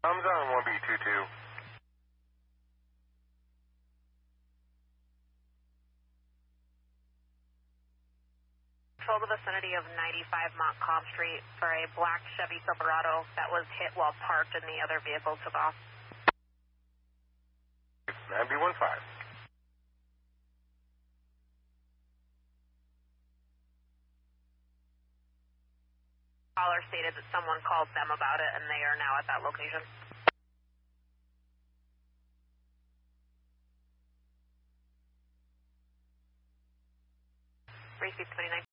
Thumbs on 1B22. Control the vicinity of 95 Montcalm Street for a black Chevy Silverado that was hit while parked and the other vehicle took off. 9B15. Caller stated that someone called them about it and they are now at that location. Race 29.